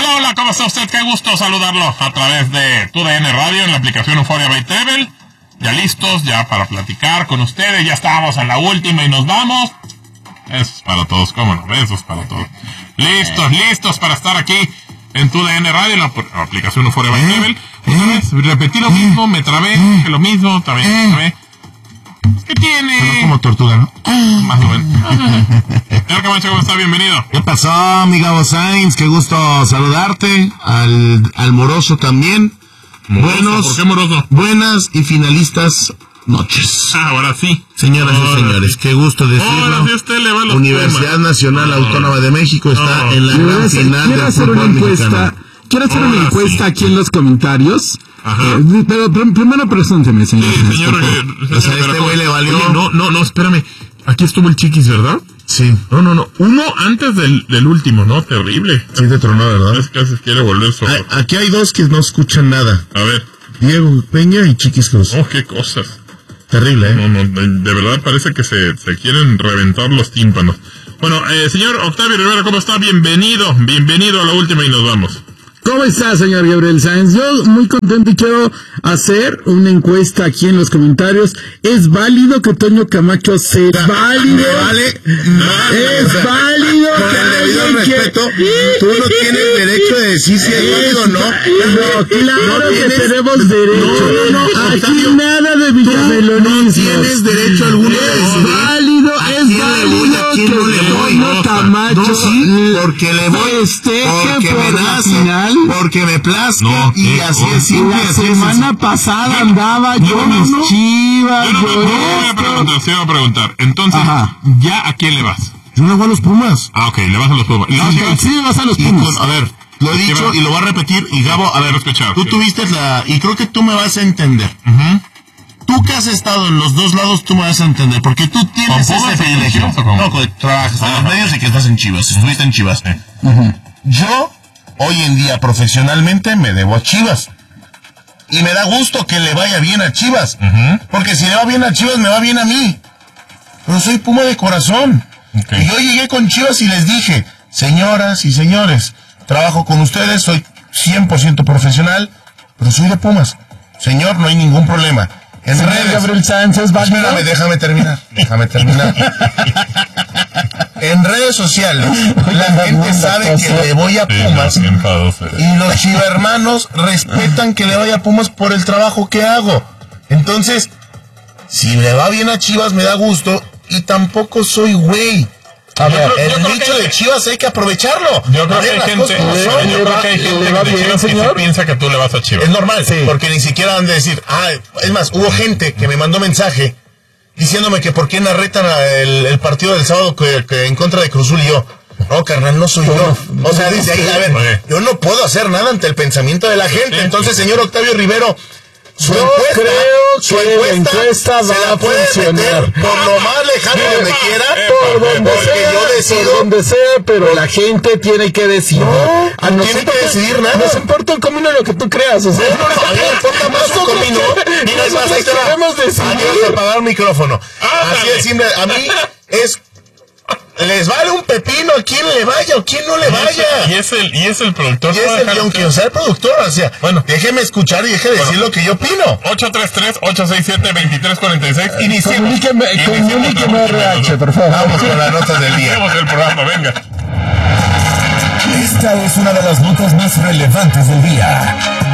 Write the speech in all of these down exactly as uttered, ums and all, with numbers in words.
Hola, hola, ¿cómo está usted? Qué gusto saludarlo a través de Tu D N Radio en la aplicación Euphoria by Travel. Ya listos, ya para platicar con ustedes. Ya estábamos en la última y nos vamos. Eso es para todos, cómo no, eso es para todos. Listos, listos para estar aquí en Tu D N Radio, en la aplicación Euphoria by Travel. Otra vez, repetí lo mismo, me trabé, dije lo mismo, trabé, trabé. ¿Qué tiene? Pero como tortuga, ¿no? Más o menos. Señor Camacho, ¿cómo está? Bienvenido. ¿Qué pasó, mi Gabo Sainz? Qué gusto saludarte. Al, al moroso también. Moroso, Buenos, ¿por qué moroso? Buenas y finalistas noches. Ah, ahora sí. Señoras ahora y señores, sí. qué gusto decirlo. Ahora sí usted le va a los Universidad Pumas. Nacional No, Autónoma de México está no. en la gran hacer, final quiero del hacer fútbol una encuesta. mexicano. Quiero hacer Ahora una encuesta sí. aquí en los comentarios. Ajá. Eh, pero pr- primero presénteme, señor. Sí, señor, Por favor. eh, O sea, pero este ¿cómo? güey le valió. Oye, no, no, no, espérame. Aquí estuvo el Chiquis, ¿verdad? Sí, No, no, no. Uno antes del, del último, ¿no? Terrible. sí te tronó, ¿verdad? Es que se quiere volver sordo. Hay- aquí hay dos que no escuchan nada. A ver. Diego Peña y Chiquis Cruz. Oh, qué cosas. Terrible, ¿eh? No, no, de, de verdad parece que se, se quieren reventar los tímpanos. Bueno, eh, señor Octavio Rivera, ¿cómo está? Bienvenido, bienvenido a la última y nos vamos. ¿Cómo está, señor Gabriel Sáenz? Yo muy contento y quiero hacer una encuesta aquí en los comentarios. ¿Es válido que Toño Camacho se válido? Me vale. Es O sea, válido. Con el debido que- respeto, tú no tienes derecho de decir si es válido o no. No, claro No que tienes- tenemos derecho. No, no, no, Aquí Octavio, nada de villamelonismos. no tienes derecho alguno de Es decidir válido, a es quién le voy, a válido quién que no le voy. Toño Camacho No, sí, porque le voy, festeje porque me por la nace, final. porque me plazca, No, y qué así cosa. es simple, La así es semana sencillo. pasada andaba No, yo no, mis no. chivas, Yo no, me- yo no voy a esto. preguntar, sí voy a preguntar. Entonces, Ajá. ¿ya a quién le vas? Yo le voy a los Pumas. Ah, ok, le vas a los Pumas. Y Ok, sí, sí, vas a los Y Pumas. con- a ver, lo he ¿Qué dicho va? y lo voy a repetir, y Gabo, a ver, escuchar, tú sí. tuviste la, y creo que tú me vas a entender. Ujú. Tú que has estado en los dos lados, tú me vas a entender, porque tú tienes ¿Con ese Pumas o con privilegio. Chivas o cómo? No, con- trabajas en Ah. los medios y que estás en Chivas, estuviste en Chivas. Yo, hoy en día, profesionalmente, me debo a Chivas. Y me da gusto que le vaya bien a Chivas. Ujú. Porque si le va bien a Chivas, me va bien a mí. Pero soy Puma de corazón. Ok. Y yo llegué con Chivas y les dije, señoras y señores, trabajo con ustedes, soy cien por ciento profesional, pero soy de Pumas. Señor, no hay ningún problema. En Señor redes... Gabriel Sánchez, ¿va? Espérame, déjame terminar. Déjame terminar. En redes sociales, la gente sabe que le voy a Sí, no, Pumas. sí, enfadoso eres. Y los chivermanos respetan que le vaya a Pumas por el trabajo que hago. Entonces, si le va bien a Chivas, me da gusto. Y tampoco soy güey. A Yo ver, creo- yo el creo dicho que- de Chivas hay que aprovecharlo. Yo creo A que ver, hay las gente, cosas como yo son. creo que hay gente ¿Le va de bien, Chivas que sí señor? piensa que tú le vas a Chivas. Es normal, Sí. porque ni siquiera han de decir, ah, es más, hubo gente que me mandó mensaje diciéndome que por qué narretan el, el partido del sábado que, que en contra de Cruzul y yo. No, carnal, no soy yo. O sea, dice ahí, a ver, Oye. yo no puedo hacer nada ante el pensamiento de la gente. Sí, Entonces, sí. señor Octavio Rivero, su Yo encuesta, creo su que la encuesta, encuesta se va la a puede funcionar. meter por lo más lejano Epa, donde quiera, Por donde porque sea, yo decido. por donde sea, pero la gente tiene que decidir. No, a no nosotros tiene que decidir nada. Nos importa un comino lo que tú creas, o sea. No, no, no, a mí me importa más su Nosotros comino. que- Mira, es más, ahí nosotros te va. queremos decidir. Adiós, apagar el micrófono. Ándale. Así de simple. A mí es... Les vale un pepino a quien le vaya o quien no le vaya. Y es el, y es el productor. Y ¿no? es el, y aunque sea el productor, o sea, Bueno. déjeme escuchar y deje de decir lo que yo opino. ocho tres tres, ocho seis siete, dos tres cuatro seis. Iniciemos. Comuníqueme, Iniciemos comuníqueme la R H, última por favor. Vamos con las notas del día. Iniciemos el programa, venga. Esta es una de las notas más relevantes del día.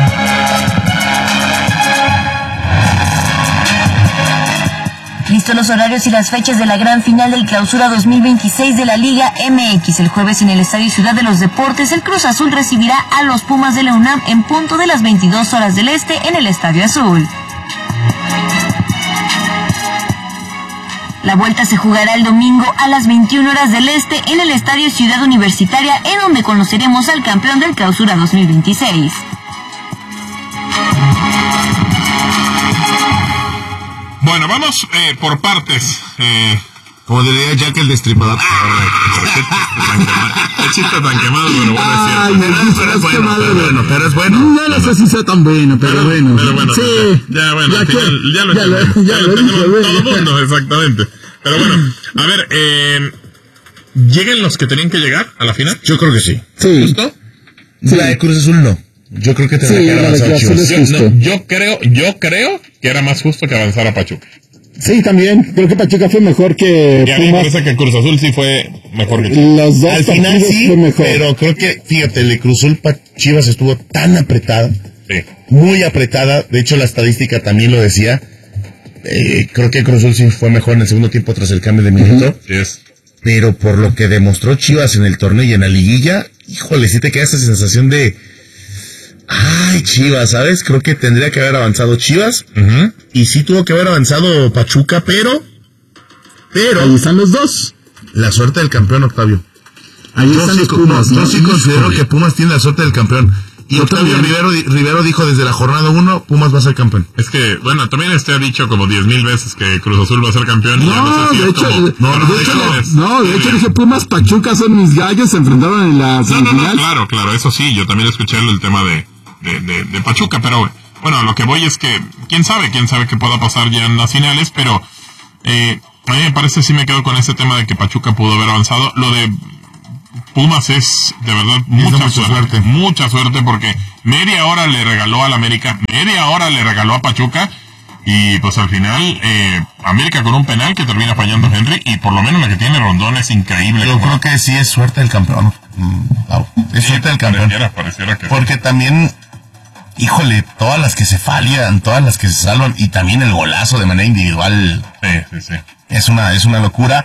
Listos los horarios y las fechas de la gran final del Clausura dos mil veintiséis de la Liga M X. El jueves en el Estadio Ciudad de los Deportes, el Cruz Azul recibirá a los Pumas de la UNAM en punto de las veintidós horas del Este en el Estadio Azul. La vuelta se jugará el domingo a las veintiuna horas del Este en el Estadio Ciudad Universitaria, en donde conoceremos al campeón del Clausura dos mil veintiséis. Bueno, vamos eh, por partes. Eh, Como diría Jack el Destripador. el chiste tan quemado, pero bueno, es cierto. Ay, Pero me es- dices pero es que bueno, malo, pero es bueno, pero es bueno. No, no sé si sea tan bueno, pero, Pero- bueno. pero bueno, sí. ya, bueno, al que- final, ya lo ya lo, entendemos. ya Ya lo lo dije, entendemos güey. todo el mundo, exactamente. Pero bueno, a ver, eh, ¿llegan los que tenían que llegar a la final? Yo creo que sí. Sí. ¿Justo? Sí. La de Cruz Azul no. Yo creo que tendría Sí, que haber la de avanzado Cruz Azul Chivas. es Yo, justo. no, yo creo, yo creo que era más justo que avanzara Pachuca. Sí, también. Creo que Pachuca fue mejor que Y a mí me Pumas. parece que Cruz Azul sí fue mejor que Chivas. Los dos Al final partidos sí, fue mejor. pero creo que, fíjate, el de Cruz Azul pa- Chivas estuvo tan apretada, Sí. muy apretada. De hecho, la estadística también lo decía. Eh, creo que Cruz Azul sí fue mejor en el segundo tiempo tras el cambio de minuto. Sí es. Pero por lo que demostró Chivas en el torneo y en la liguilla, híjole, sí te queda esa sensación de... Ay, Chivas, ¿sabes? Creo que tendría que haber avanzado Chivas. Uh-huh. Y sí tuvo que haber avanzado Pachuca, pero... Pero... Ahí están los dos. La suerte del campeón, Octavio. Ahí Yo están sí, los Pumas, yo ¿no? sí considero Híjole. que Pumas tiene la suerte del campeón. Y Yo Octavio también. Rivero, di- Rivero dijo desde la jornada uno, Pumas va a ser campeón. Es que, bueno, también este ha dicho como diez mil veces que Cruz Azul va a ser campeón. y ya No, sé si de es hecho, como- de, no, no, de de hecho, hecho, es- no, de hecho dije Pumas, Pachuca son mis gallos, se enfrentaron en la No, no, no, semifinal. claro, claro, eso sí, yo también escuché el tema de, de, de, de Pachuca, pero bueno, lo que voy es que, quién sabe, quién sabe qué pueda pasar ya en las finales, pero eh, a mí me parece, sí me quedo con ese tema de que Pachuca pudo haber avanzado. Lo de Pumas es, de verdad, mucha, mucha suerte, suerte. mucha suerte, porque media hora le regaló al América, media hora le regaló a Pachuca, y pues al final, eh, América con un penal que termina fallando Henry, y por lo menos la que tiene Rondón es increíble. Yo como- creo que sí es suerte del campeón. Mm, Pau, es Sí, suerte del campeón. Pareciera, pareciera que Porque también, híjole, todas las que se fallan, todas las que se salvan, y también el golazo de manera individual, sí, sí, sí. es una, es una locura.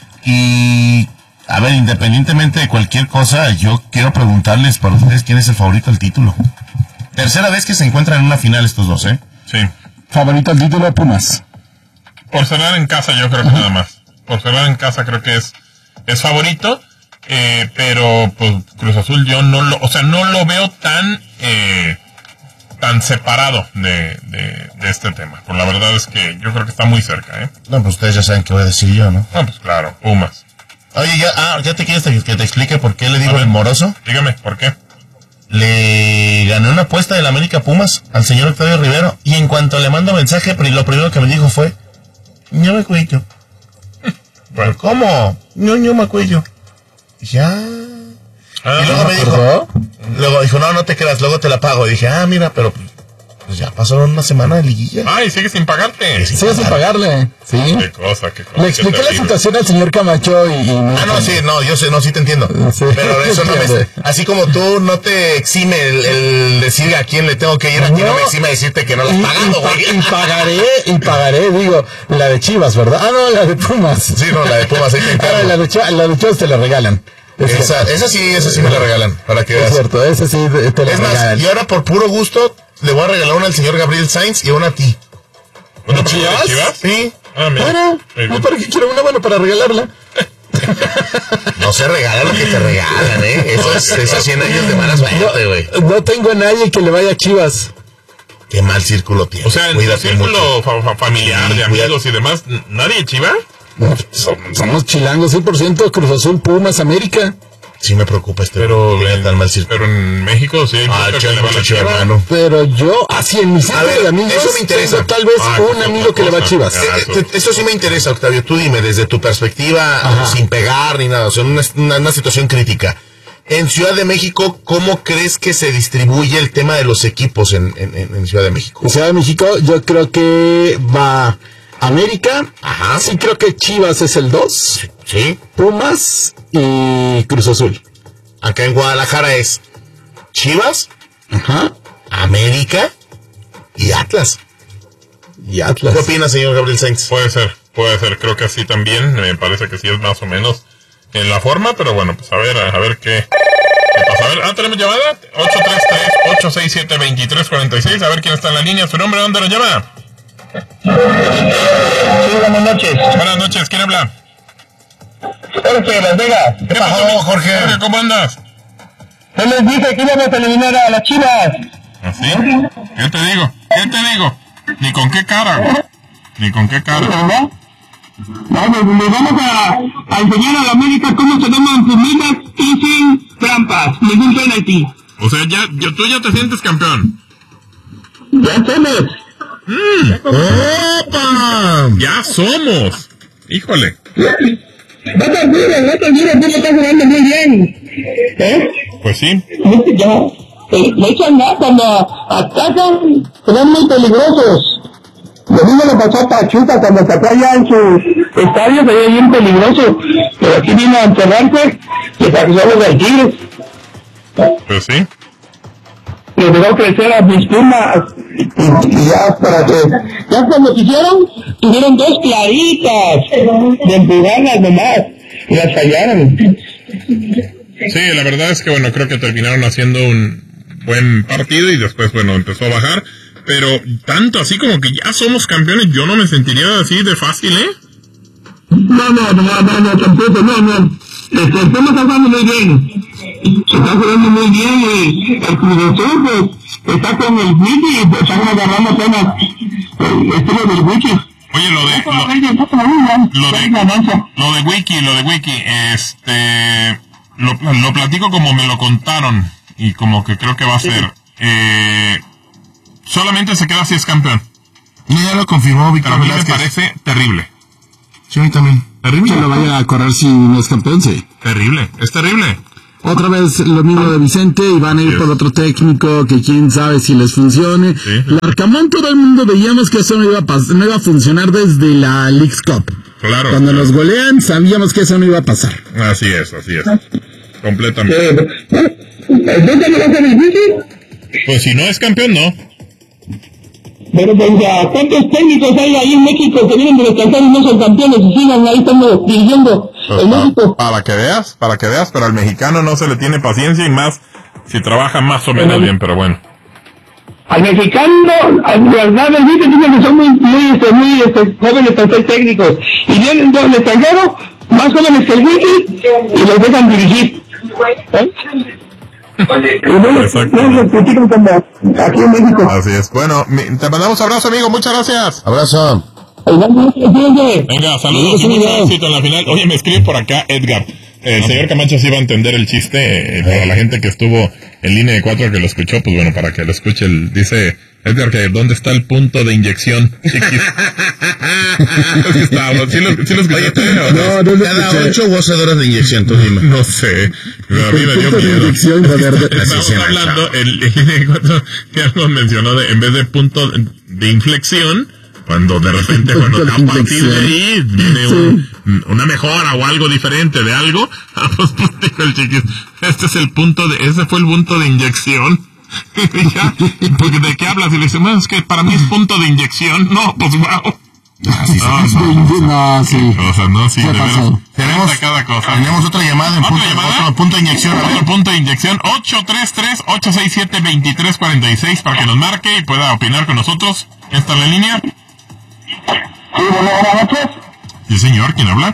Y, a ver, independientemente de cualquier cosa, yo quiero preguntarles para ustedes quién es el favorito al título. Tercera vez que se encuentran en una final estos dos, ¿eh? Sí. Favorito al título de Pumas. Por cerrar en casa, yo creo que nada más. Por cerrar en casa creo que es, es favorito, eh, pero pues Cruz Azul yo no lo, o sea, no lo veo tan, eh, tan separado de, de, de este tema. Pues la verdad es que yo creo que está muy cerca, ¿eh? No, pues ustedes ya saben qué voy a decir yo, ¿no? Ah, pues claro, Pumas. Oye, ya, ah, ¿ya te quieres que te explique por qué le A digo ver. el moroso? Dígame, ¿por qué? Le gané una apuesta del América Pumas al señor Octavio Rivero y en cuanto le mando mensaje, pri- lo primero que me dijo fue, no me cuello. Bueno, ¿Cómo? No, no me cuello. Ya. ah, Y luego me dijo, luego dijo, no, no te creas, luego te la pago. Y dije, ah, mira, pero pues ya pasaron una semana de liguilla. ay, sigue sin pagarte. Sí, Sigue sin pagarle, sí. Qué cosa, qué cosa. Le expliqué qué la terrible. situación al señor Camacho y... y Ah, no, sí, no, yo sé, no, sí te entiendo. Sí. Pero eso no me... Así como tú no te exime el, el decir a quién le tengo que ir, a ti no, No. me exime decirte que no lo has Y, pagado, y pa- güey. y pagaré, y pagaré, digo, la de Chivas, ¿verdad? Ah, no, la de Pumas. Sí, no, la de Pumas, ahí te Ah, encargo. la de Chivas, la de Chivas te la regalan. Es Esa, cierto. esa sí, esa sí me la regalan, para que Es veas. cierto, ese sí te te la Es más, regalan. y ahora por puro gusto le voy a regalar una al señor Gabriel Sainz y una a ti. ¿Una ¿De para Chivas? Chivas? Sí, Ah, mira. Bueno, Muy bien. ¿y para qué quiero una mano para regalarla? no se regala lo que te regalan, ¿eh? Eso es, esos cien años de mala suerte, güey. No tengo a nadie que le vaya a Chivas. Qué mal círculo tienes. O sea, en tu cuídate círculo mucho. fa- fa- familiar, Sí, de cuídate. amigos y demás, ¿n- ¿nadie chiva? Som- Somos chilangos, cien por ciento, Cruz Azul, Pumas, América. Sí me preocupa este Pero, que haya en, tan mal círculo. pero en México sí hay Ah, muchos que che, le van a mucho Chivas. hermano. Pero yo, así en mi círculo ver, de amigos, eso me interesa. tengo tal vez Ah, un otra amigo que le va a cosa. Chivas. Ah, Eh, eh, Eso sí me interesa, Octavio. Tú dime, desde tu perspectiva, Ajá. sin pegar ni nada, o sea, una, una, una situación crítica. En Ciudad de México, ¿cómo crees que se distribuye el tema de los equipos en, en, en- en Ciudad de México? En Ciudad de México, yo creo que va América. Ajá. Sí, creo que Chivas es el dos. Sí. Pumas y Cruz Azul. Acá en Guadalajara es Chivas, Ajá. América y Atlas. Y Atlas. ¿Qué opina, señor Gabriel Sainz? Puede ser, puede ser, creo que así también, me parece que sí es más o menos en la forma, pero bueno, pues a ver, a, a ver qué, qué pasa. A ver, ah, tenemos llamada, ocho tres tres, ocho seis siete, dos tres cuatro seis, a ver quién está en la línea, su nombre, ¿dónde nos llama? Sí, buenas noches. Buenas noches, ¿quién habla? Jorge de Las Vegas. ¿Qué pasó, pasó, Jorge? Jorge, ¿cómo andas? Yo les dije que íbamos a eliminar a las Chivas. ¿Así? ¿Qué te digo? ¿Qué te digo? Ni con qué cara, güey. Ni con qué cara. ¿Verdad? Vamos, le vamos a, a enseñar a la América cómo se toman sus migas y sin trampas, ningún penalti. O sea, ya, ya- tú ya te sientes campeón. Ya somos. ¡Opa! Ya somos. Híjole. No te olvides, no te olvides, tú lo estás jugando muy bien. ¿Eh? Pues sí. Ya, eh, le echan ganas cuando atacan, son muy peligrosos. Lo mismo le pasó a Pachuca cuando atacó allá en sus estadios, ahí es bien peligroso. Pero aquí vino a encerrarse y sacó los del Tigres. Pues sí. Le dejó crecer a mis plumas y, y ya para que ya cuando quisieron tuvieron dos claritas de empujarlas nomás y las fallaron. Sí, la verdad es que bueno, creo que terminaron haciendo un buen partido y después bueno empezó a bajar, pero tanto así como que ya somos campeones, yo no me sentiría así de fácil, ¿eh? No, no, no, no, no, tampoco, no, no. El sistema está jugando muy bien. Se está jugando muy bien y el Cruz Azul pues, está con el Wiki y están agarrando apenas el estilo del Wiki. Oye, lo de lo, lo de lo de Wiki, lo de Wiki, este lo, lo platico como me lo contaron y como que creo que va a ser. Eh, solamente se queda si es campeón. Ya lo confirmó Víctor Pero a mí me Velázquez. parece terrible. Sí, a mí también. Terrible. Que lo vaya a correr si no es campeón, sí. Terrible, es terrible. Otra vez lo mismo de Vicente y van a ir Yes. por otro técnico que quién sabe si les funcione. Sí. Larcamón, todo el mundo veíamos que eso no iba a pas- no iba a funcionar desde la Leagues Cup. Claro. Cuando claro. nos golean sabíamos que eso no iba a pasar. Así es, así es. Completamente. ¿Entonces me va a hacer el Wiki? Pues si no es campeón, no. Pero pues ya, ¿cuántos técnicos hay ahí en México que vienen de descansar y no son campeones y sigan ahí estando dirigiendo Pues en pa- México? para que veas, para que veas, pero al mexicano no se le tiene paciencia y más si trabaja más o menos bien, pero bueno. Al mexicano, al verdad, el Wiki dice que son muy, muy, este, muy este, jóvenes para ser técnicos. Y vienen del extranjero, más jóvenes que el Wiki, y los dejan dirigir. ¿Eh? Y no Exacto. no los critican como aquí en México. Así es. Bueno, mi- te mandamos abrazo, amigo. Muchas gracias. Abrazo. Venga, saludos y mucho éxito en la final. Oye, me escribe por acá Edgar. El señor Camacho sí va a entender el chiste. Eh, para la gente que estuvo en línea de cuatro que lo escuchó, pues bueno, para que lo escuche, el, dice Edgar que ¿dónde está el punto de inyección? Chiquis. Es que está, ¿sí lo, sí lo escuchaste? No, no lo cada escuché. ocho o doce horas de inyección, tú dime. No sé. Pero a mí me dio Punto de miedo. inyección, joder, de- Estamos Sí, sí, hablando, el en línea de cuatro que algo mencionó de, en vez de punto de, de inflexión, cuando de repente, Punto cuando de a partir de inflexión. ahí viene un, una mejora o algo diferente de algo, ah, pues, pues dijo el chiquis, este es el punto de, ese fue el punto de inyección. Y ya, porque ¿de qué hablas? Y le dice, bueno, es que para mí es punto de inyección. No, pues wow. Así se No, pasa. no, No, sí. o sea, no, sí, ¿Qué de veras. pasó? Tenemos, cada cosa. tenemos otra llamada en ¿Otra punto, llamada? otro punto de inyección. A Otro ver. punto de inyección, ocho tres tres, ocho seis siete, dos tres cuatro seis para que nos marque y pueda opinar con nosotros. ¿Quién está en la línea? Sí, bueno, buenas noches. Sí, señor, ¿quién habla?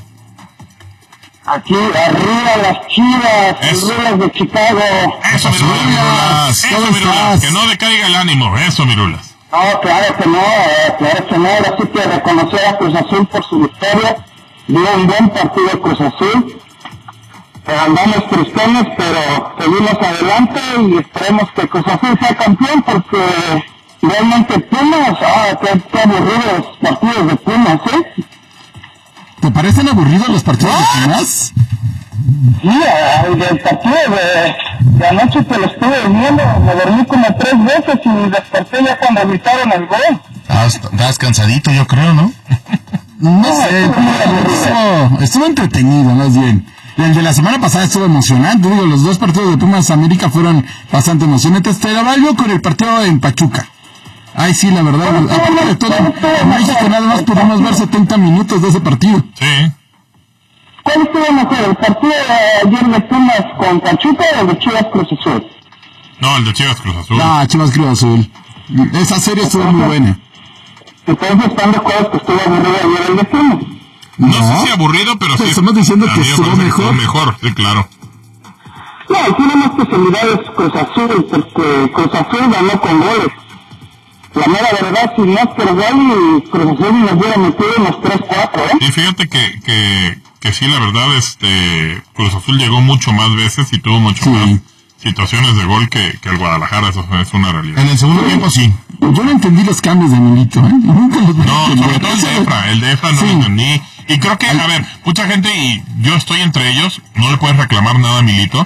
Aquí arriba las Chivas, Eso. los Rulas de Chicago. Eso, Mirulas, Mirulas, eso, ¿cómo Mirulas, estás? que no decaiga el ánimo, eso, Mirulas. No, claro que no, eh, claro que no. Ahora sí que reconocer a Cruz Azul por su victoria. Dio un buen partido Cruz Azul. Eh, andamos tristones, pero seguimos adelante y esperemos que Cruz Azul sea campeón porque realmente Pumas, ah, qué, qué aburridos partidos de Pumas, ¿eh? ¿Te parecen aburridos los partidos de Pumas? Sí, el del partido de, de anoche que lo estuve viendo, me dormí como tres veces y desperté ya cuando gritaron el gol. Estabas estabas cansadito, yo creo, ¿no? No sé, estuvo, estuvo entretenido, más bien. El de la semana pasada estuvo emocionante, digo, los dos partidos de Pumas América fueron bastante emocionantes. Te daba algo con el partido en Pachuca. Ay, sí, la verdad, aparte de todo, en México nada más pudimos ver setenta minutos de ese partido. Sí. ¿Cuál estuvo mejor, el partido de ayer de Pumas con Pachuca o el de Chivas Cruz Azul? No, el de Chivas Cruz Azul. Ah, Chivas Cruz Azul. Esa serie estuvo muy buena. Entonces están de acuerdo que estuvo aburrido ayer el de Pumas. No, No. sé si aburrido, pero sí. Estamos diciendo a que mí me estuvo parece que mejor. estuvo mejor, sí, claro. No, tiene más posibilidades Cruz Azul, porque Cruz Azul ganó con goles. La mera verdad, si no es por gol, Cruz Azul nos hubiera metido unos tres cuatro, ¿eh? Y fíjate que, que, que sí, la verdad, este, Cruz Azul llegó mucho más veces y tuvo mucho Sí. más situaciones de gol que, que el Guadalajara, eso es una realidad. En el segundo tiempo sí. Yo no entendí los cambios de Milito, ¿eh? Nunca los No, sobre todo el de Efra, el de Efra no Sí. lo entendí. Y creo que, a ver, mucha gente, y yo estoy entre ellos, no le puedes reclamar nada a Milito,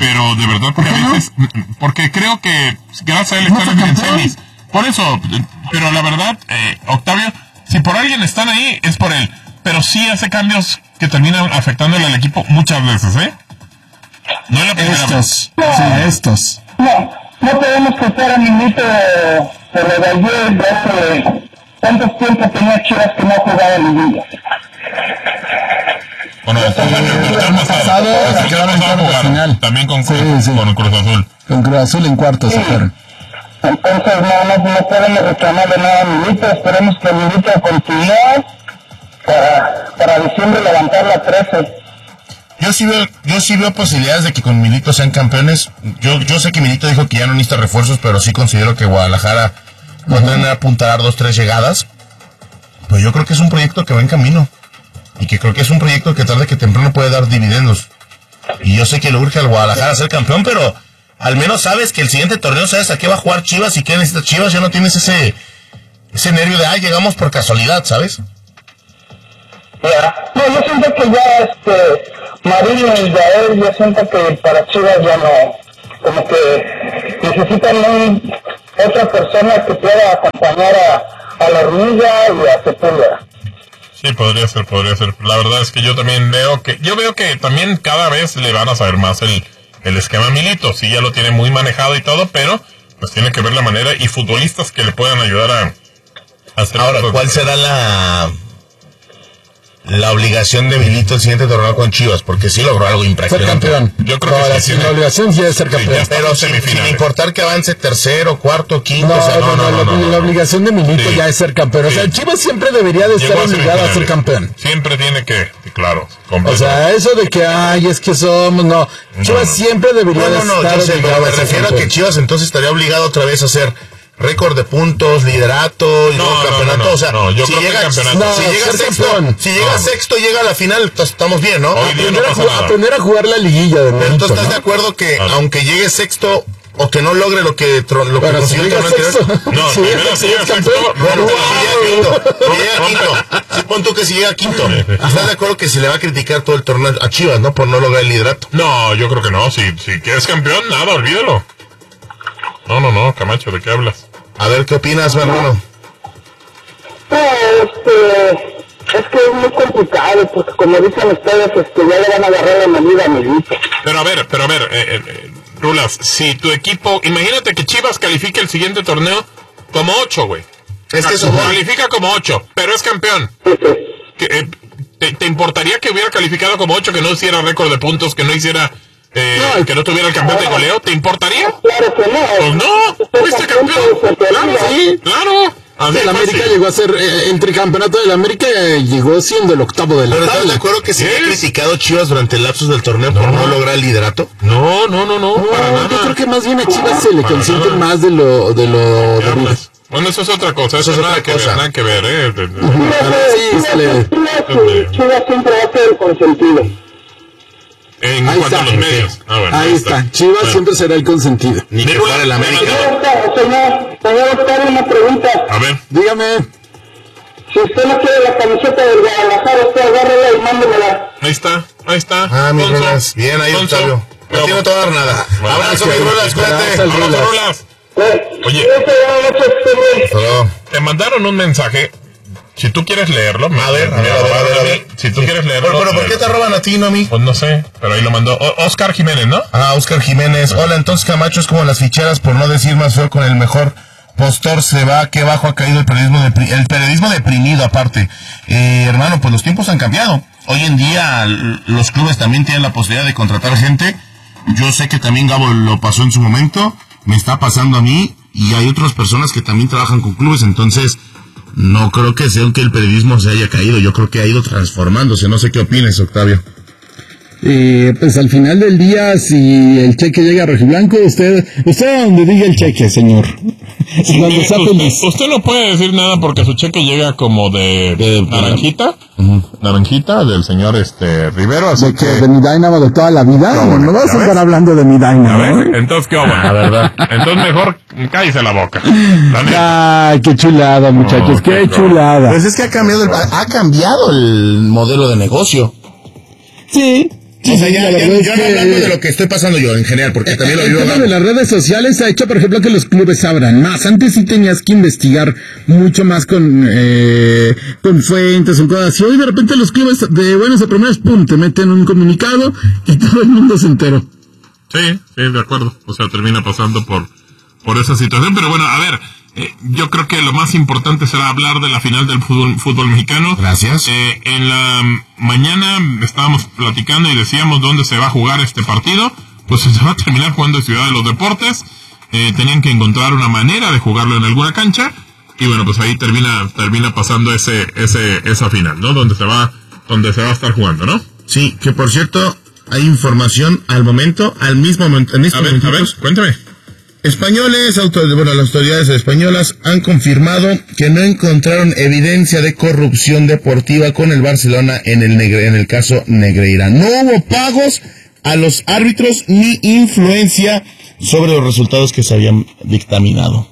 pero de verdad que a veces, porque creo que gracias a él están en semis. Por eso, pero la verdad, eh, Octavio, si por alguien están ahí, es por él. Pero sí hace cambios que terminan afectándole al equipo muchas veces, ¿eh? No es la primera Estos, vez. sí, estos. No, no podemos culpar a Milito de lo de ayer, de hace tantos tiempos tenía Chivas que no jugaba en liguilla. Bueno, el torneo pasado se quedaron en cuartos de final. También con, Sí, sí. con Cruz Azul. Con Cruz Azul en cuartos se fueron. Entonces no, no, no podemos reclamar de nada a Milito, esperemos que Milito continúe para, para diciembre levantar la trece. Yo sí veo, yo sí veo posibilidades de que con Milito sean campeones. Yo, yo sé que Milito dijo que ya no necesita refuerzos, pero sí considero que Guadalajara va a tener a apuntar dos, tres llegadas. Pues yo creo que es un proyecto que va en camino. Y que creo que es un proyecto que tarde que temprano puede dar dividendos. Y yo sé que le urge al Guadalajara ser campeón, pero al menos sabes que el siguiente torneo sabes a qué va a jugar Chivas y qué necesita Chivas. Ya no tienes ese, ese nervio de, ah, llegamos por casualidad, ¿sabes? Yeah. No, yo siento que ya este Marino y Yael, yo siento que para Chivas ya no, como que necesitan un, otra persona que pueda acompañar a, a la Hormiga y a Sepúlveda. Sí, podría ser, podría ser. La verdad es que yo también veo que, yo veo que también cada vez le van a saber más el, el esquema Milito. Sí, ya lo tiene muy manejado y todo, pero pues tiene que ver la manera y futbolistas que le puedan ayudar a, a hacer. Ahora, ¿cuál será la la obligación de Milito el siguiente torneo con Chivas? Porque sí logró algo Ser impresionante. campeón. Yo creo No, que la, sí la tiene- obligación sí es ser Sí, campeón. ya está. Pero sin, Semifinales. sin importar que avance tercero, cuarto, quinto. No, o sea, no, no, la, no, no, la no. obligación de Milito Sí. ya es ser campeón. O Sí. sea, Chivas siempre debería de Llegó estar a obligado a ser semifinales. campeón. Siempre tiene que, sí, claro. O completamente. sea, eso de que, ay, es que somos, no. Chivas no. siempre debería No, de no, no, estar yo sé, pero obligado me a ser refiero a que campeón. Chivas entonces estaría obligado otra vez a hacer récord de puntos, liderato y No, luego no, campeonato. no, no. o sea, No, yo si creo que llega, campeonato. No, si llega ser sexto, campeón. si llega No. sexto, llega a la final, entonces estamos bien, ¿no? Hoy día Aprender, no a pasa jugar, nada. aprender a jugar la liguilla de Pero Milito, tú estás ¿no? de acuerdo que Claro. aunque llegue sexto o que no logre lo que tro- lo que Bueno, si consiguió el llega torneo anterior. sexto, No, si primero llega si llega sexto, sexto, campeón. Bueno, Rompe si llega quinto, si llega quinto, sí, pon tú que si llega quinto, ¿estás de acuerdo que se le va a criticar todo el torneo a Chivas, ¿no? Por no lograr el liderato. No, yo creo que no. Si, si quieres campeón, nada, olvídalo. No, no, no, Camacho, ¿de qué hablas? A ver, ¿qué opinas, mi hermano? No, este, es que es muy complicado, porque como dicen ustedes, este, ya le van a agarrar la medida a Milito. Pero a ver, pero a ver, eh, eh, Rulas, si tu equipo, imagínate que Chivas califique el siguiente torneo como ocho, güey. Es que eso- califica como ocho, pero es campeón. Que, eh, te, ¿Te importaría que hubiera calificado como ocho, que no hiciera récord de puntos, que no hiciera, eh, No, que no tuviera el campeón de goleo? ¿Te importaría? Claro que no. Pues no, fuiste campeón. Claro, Sí. claro. Así El de América fácil. llegó a ser, eh, entre campeonato del América, eh, llegó siendo el octavo de la Pero ¿estás de tabla. acuerdo que se Sí. ha criticado Chivas durante el lapsus del torneo por no lograr el liderato? No, no, no, no, para No, nada. yo creo que más bien a Chivas se le Para consiente nada. más de lo de lo ¿Qué de hablas? Bueno, eso es otra cosa, eso, es nada otra que cosa. ver, nada que ver, eh. De- de- Sí, se le- Chivas, Chivas siempre va a ser el consentido. En Ahí cuanto está. a los medios. Ah, bueno, Ahí está. Chivas Bueno. siempre será el consentido. Ni que Mírula, fuera el América. me mandó- Señor, señor, señor Octavio, una pregunta. A ver, Dígame. Si usted no quiere la camiseta del Guadalajara, usted agárrela y mándemela. ahí está, ahí está. Ah, mis Gonzo. rolas. Bien ahí, Gonzo. Octavio. No Pero- tiene todo dar nada. Bueno, Abrazo, es que- mis rolas, Abrazo, cuídate. el Abrazo, Rulas. Rulas. Eh, Oye. cuídate, buenas noches, esté bien. Hasta luego. Te mandaron un mensaje. Si tú quieres leerlo, me- A ver, me a ver, a ver, robaron a ver, a mí. ver. Si tú quieres leerlo. Pero, pero ¿por qué te léelo. roban a ti, no a mí? Pues no sé, pero ahí lo mandó O- Oscar Jiménez, ¿no? Ah, Oscar Jiménez. Hola, entonces Camacho es como las ficheras, por no decir más feo, con el mejor postor se va. Qué bajo ha caído el periodismo, depri- el periodismo deprimido aparte. Eh, hermano, pues los tiempos han cambiado. Hoy en día l- los clubes también tienen la posibilidad de contratar gente. Yo sé que también Gabo lo pasó en su momento, me está pasando a mí, y hay otras personas que también trabajan con clubes, entonces no creo que sea que el periodismo se haya caído, yo creo que ha ido transformándose. No sé qué opines, Octavio. Eh, pues al final del día, si el cheque llega a rojiblanco, usted, usted a donde diga el cheque, señor. Donde sea usted, feliz. usted no puede decir nada porque su cheque llega como de, De- naranjita, naranjita del señor este Rivero, así ¿De que que de mi Dynamo de toda la vida? No, bueno, no vas ¿ya a ves? estar hablando de mi a Dynamo, ver, ¿eh? entonces qué bueno, la verdad. Entonces mejor cállese la boca. La neta. Ay, qué chulada, muchachos, No, qué qué chulada. Pues es que ha cambiado el, ha cambiado el modelo de negocio. Sí, O sea, ya, la ya, verdad es yo no que- hablando de lo que estoy pasando yo en general, porque también lo El vivo. tema de las redes sociales ha hecho, por ejemplo, que los clubes abran más. Antes sí tenías que investigar mucho más con eh, con fuentes, con cosas así. Hoy de repente los clubes de buenos a primeros, pum, te meten un comunicado y todo el mundo se enteró. Sí, sí, de acuerdo. O sea, termina pasando por, por esa situación. Pero bueno, a ver, eh, yo creo que lo más importante será hablar de la final del fútbol, fútbol mexicano. Gracias. Eh, en la mañana estábamos platicando y decíamos dónde se va a jugar este partido. Pues se va a terminar jugando en Ciudad de los Deportes. Eh, tenían que encontrar una manera de jugarlo en alguna cancha. Y bueno, pues ahí termina termina pasando ese ese esa final, ¿no? Donde se va donde se va a estar jugando, ¿no? Sí, que por cierto, hay información al momento, al mismo momento, en A estos ver, a ver, momentos. cuéntame. Españoles, auto- bueno, las autoridades españolas han confirmado que no encontraron evidencia de corrupción deportiva con el Barcelona en el Negre, en el caso Negreira. No hubo pagos a los árbitros ni influencia sobre los resultados que se habían dictaminado.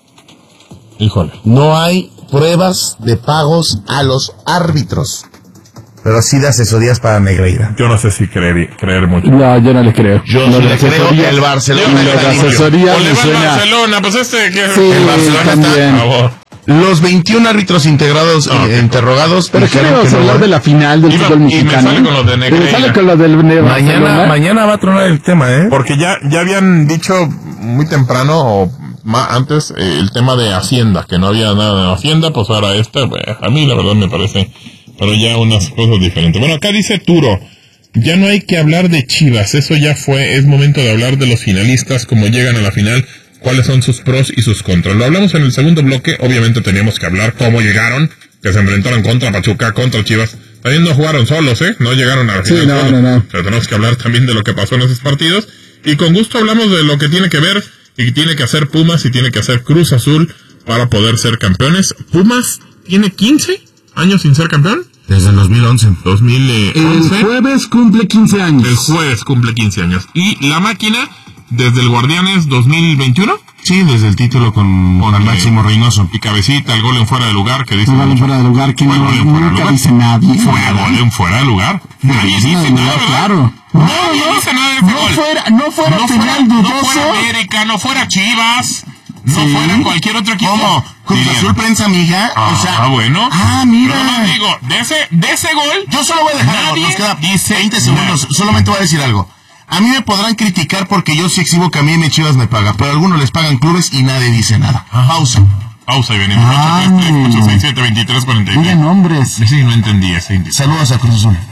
Híjole. No hay pruebas de pagos a los árbitros, pero sí de asesorías para Negreira. Yo no sé si creer, creer mucho. No, yo no le creo. Yo no sí le le creo asesoría- que el Barcelona y lo está de limpio. asesoría O le me va al suena. Barcelona, pues este que Sí, El Barcelona también. Por favor. Los veintiún árbitros integrados, No, eh, qué interrogados, Pero ¿qué dijeron vamos que a no hablar van. de la final del Iba- fútbol y me mexicano? sale con lo de Negreira. Me sale con lo del Mañana, Barcelona. mañana va a tronar el tema, ¿eh? Porque ya, ya habían dicho muy temprano o más antes eh, el tema de Hacienda, que no había nada de Hacienda, pues ahora esta, pues, a mí la verdad me parece, pero ya unas cosas diferentes. Bueno, acá dice Turo, ya no hay que hablar de Chivas, eso ya fue, es momento de hablar de los finalistas, cómo llegan a la final, cuáles son sus pros y sus contras. Lo hablamos en el segundo bloque, obviamente teníamos que hablar cómo llegaron, que se enfrentaron contra Pachuca, contra Chivas. También no jugaron solos, ¿eh? No llegaron a la Sí, final no, solos. no, no. Pero tenemos que hablar también de lo que pasó en esos partidos. Y con gusto hablamos de lo que tiene que ver y tiene que hacer Pumas y tiene que hacer Cruz Azul para poder ser campeones. Pumas tiene quince años sin ser campeón. Desde el dos mil once. dos mil once. El jueves cumple quince años. El jueves cumple quince años. Y la máquina, desde el Guardianes dos mil veintiuno. Sí, desde el título con, con el Máximo Reynoso. Y cabecita, el gol en fuera de lugar que dice. Un gol en mucho. fuera de lugar que Fue no- gol en fuera de nunca lugar. dice nadie. Fue gol en fuera de lugar. Nadie Sí, dice no, nada, ¿verdad? claro. No, no dice nada de ese No gol. fuera, no fuera no penal fuera, no dudoso. fuera América, no fuera Chivas, no Sí. fuera cualquier otro equipo. ¿Cómo? Cruz Dirían, Azul prensa amiga. Ah, o sea, ah, bueno. Ah, mira. Pero nomás digo, de ese, de ese gol, Yo solo voy a dejar algo, nadie nos queda dice veinte segundos. Solamente voy a decir algo. A mí me podrán criticar porque yo sí exhibo que a mí M Chivas me paga, pero algunos les pagan clubes y nadie dice nada. Pausa. pausa y venimos. Ay. ocho seis siete veintitrés cuarenta y Digan tres. nombres. Sí, no entendí ese índice. Saludos a Cruz Azul.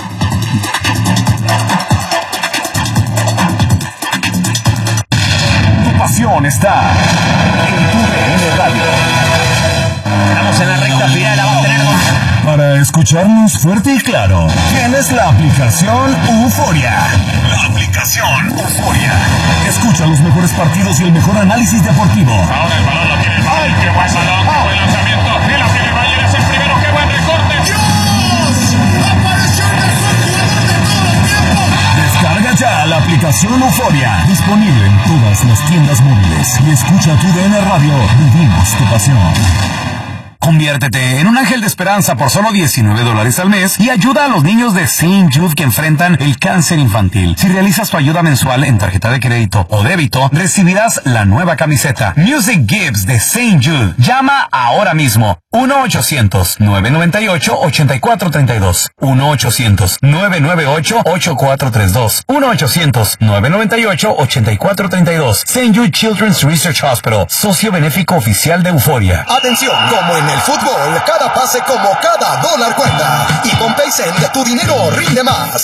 Tu pasión está en tu D N Radio. Estamos en la recta final, la vamos a tener con... Para escucharnos fuerte y claro, tienes la aplicación Euforia. La aplicación Euforia. Escucha los mejores partidos y el mejor análisis deportivo. Ahora el balón lo tiene el Bayern. ¡Qué buen balón! ¡Qué buen lanzamiento! ¡Y la tiene el Bayern! ¡Es el primero! ¡Qué buen recorte! Descarga ya la aplicación Euforia. Disponible en todas las tiendas móviles. Y escucha tu D N Radio. Vivimos tu pasión. Conviértete en un ángel de esperanza por solo diecinueve dólares al mes y ayuda a los niños de Saint Jude que enfrentan el cáncer infantil. Si realizas tu ayuda mensual en tarjeta de crédito o débito, recibirás la nueva camiseta Music Gives de Saint Jude. Llama ahora mismo. uno ochocientos nueve nueve ocho ocho cuatro tres dos. uno ochocientos nueve nueve ocho ocho cuatro tres dos. uno ochocientos nueve nueve ocho ocho cuatro tres dos. Saint Jude Children's Research Hospital, socio benéfico oficial de Euforia. Atención, como en el fútbol, cada pase como cada dólar cuenta. Y con Paycent tu dinero rinde más.